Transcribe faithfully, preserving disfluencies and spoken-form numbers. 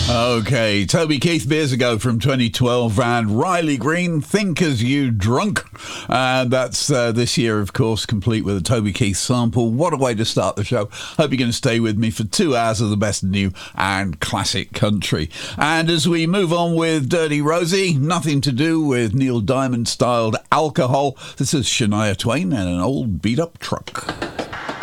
Okay, Toby Keith, Beers Ago from twenty twelve, and Riley Green, Think As You Drunk. Uh, that's uh, this year, of course, complete with a Toby Keith sample. What a way to start the show. Hope you're going to stay with me for two hours of the best new and classic country. And as we move on with Dirty Rosie, nothing to do with Neil Diamond-styled alcohol. This is Shania Twain and an old beat-up truck.